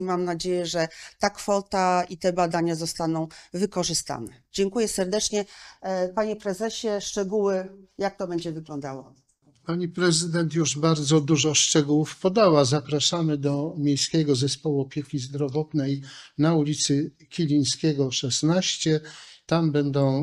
Mam nadzieję, że ta kwota i te badania zostaną wykorzystane. Dziękuję serdecznie. Panie prezesie, szczegóły, jak to będzie wyglądało? Pani prezydent już bardzo dużo szczegółów podała. Zapraszamy do Miejskiego Zespołu Opieki Zdrowotnej na ulicy Kilińskiego 16. Tam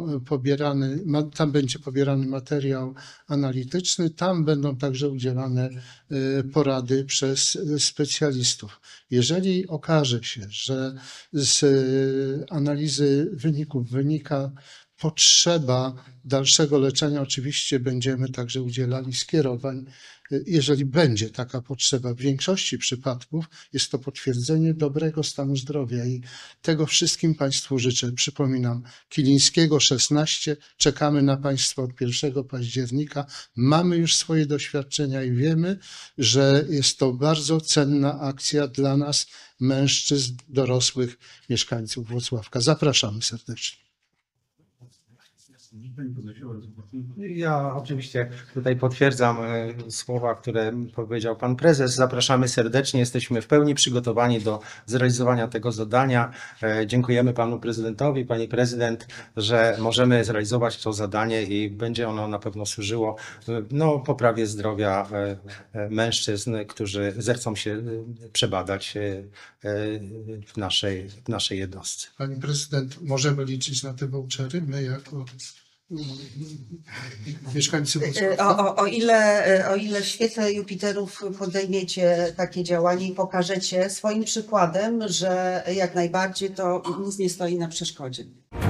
będzie pobierany materiał analityczny, tam będą także udzielane porady przez specjalistów. Jeżeli okaże się, że z analizy wyników wynika potrzeba dalszego leczenia, oczywiście będziemy także udzielali skierowań. Jeżeli będzie taka potrzeba, w większości przypadków jest to potwierdzenie dobrego stanu zdrowia i tego wszystkim Państwu życzę. Przypominam, Kilińskiego 16, czekamy na Państwa od 1 października. Mamy już swoje doświadczenia i wiemy, że jest to bardzo cenna akcja dla nas, mężczyzn, dorosłych mieszkańców Włocławka. Zapraszamy serdecznie. Ja oczywiście tutaj potwierdzam słowa, które powiedział pan prezes. Zapraszamy serdecznie. Jesteśmy w pełni przygotowani do zrealizowania tego zadania. Dziękujemy panu prezydentowi, pani prezydent, że możemy zrealizować to zadanie i będzie ono na pewno służyło poprawie zdrowia mężczyzn, którzy zechcą się przebadać w naszej jednostce. Pani prezydent, możemy liczyć na te vouchery? My jako mieszkańcy Wrocławia? O ile w świetle Jupiterów podejmiecie takie działanie i pokażecie swoim przykładem, że jak najbardziej to nic nie stoi na przeszkodzie.